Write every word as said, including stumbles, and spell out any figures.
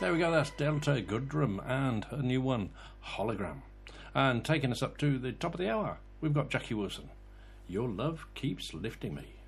There we go, that's Delta Goodrum and a new one, Hologram. And taking us up to the top of the hour, we've got Jackie Wilson. Your love keeps lifting me.